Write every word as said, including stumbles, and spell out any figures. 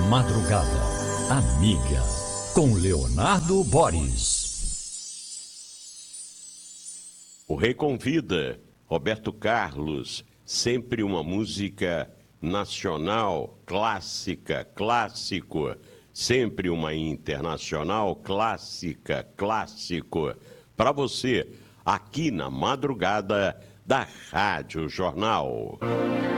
madrugada, amiga, com Leonardo Boris. O Rei Convida, Roberto Carlos, sempre uma música nacional, clássica, clássico, sempre uma internacional, clássica, clássico, para você, aqui na madrugada da Rádio Jornal.